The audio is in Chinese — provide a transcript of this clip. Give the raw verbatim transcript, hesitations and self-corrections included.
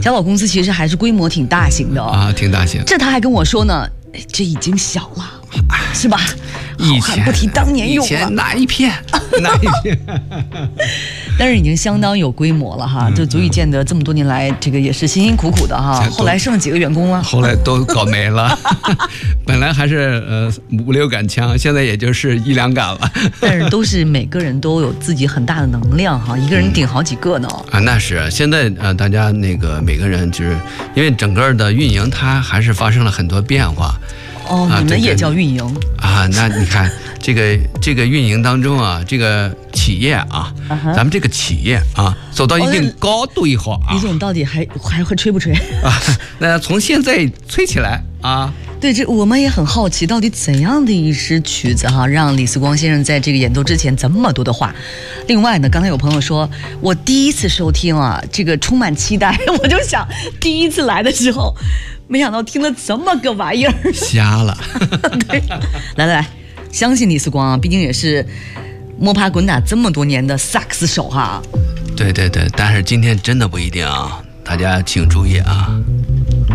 小宝公司其实还是规模挺大型的哦， 啊，挺大型。 这他还跟我说呢，这已经小了，是吧？ 以前好汉不提当年勇以前了， 哪一片哪一片， 但是已经相当有规模了哈， 嗯就足以见得这么多年来，这个也是辛辛苦苦的哈。后来剩了几个员工了？ 后来都搞没了。本来还是呃五六杆枪，现在也就是一两杆了。 但是都是每个人都有自己很大的能量哈，一个人顶好几个呢。 啊，那是现在呃，大家那个每个人就是因为整个的运营，它还是发生了很多变化。 哦， 啊对对你们也叫运营啊？那你看这个这个运营当中啊，这个企业啊， 啊哈咱们这个企业啊，走到一定高度以后啊李，总到底还还会吹不吹？ 啊，那从现在吹起来啊。 对，这我们也很好奇，到底怎样的一支曲子哈，让李四光先生在这个演奏之前这么多的话。另外呢，刚才有朋友说，我第一次收听啊，这个充满期待，我就想第一次来的时候，没想到听了这么个玩意儿， 瞎了。 对，来来来，相信李四光啊，毕竟也是摸爬滚打这么多年的萨克斯手哈。 对对对，但是今天真的不一定啊，大家请注意啊。